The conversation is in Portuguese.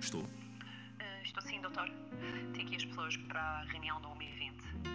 Estou? Estou sim, doutor. Tem aqui as pessoas para a reunião do 1h20.